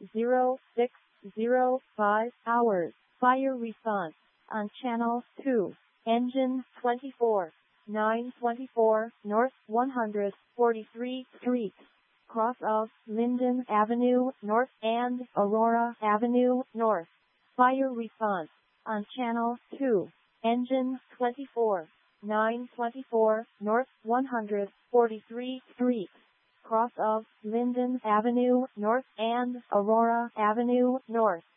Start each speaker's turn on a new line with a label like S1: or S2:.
S1: 0605 hours. Fire response on channel 2. Engine 24. 924 North 143th Street. Cross of Linden Avenue North and Aurora Avenue North. Fire response on channel 2. Engine 24. 924 North 143th Street. Cross of Linden Avenue North and Aurora Avenue North.